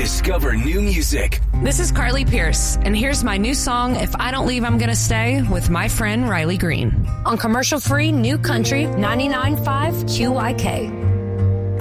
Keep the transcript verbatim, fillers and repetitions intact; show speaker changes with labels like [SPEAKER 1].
[SPEAKER 1] Discover new music.
[SPEAKER 2] This is Carly Pierce, and here's my new song, If I Don't Leave, I'm Gonna Stay, with my friend Riley Green. On commercial-free New Country ninety-nine point five Q I K.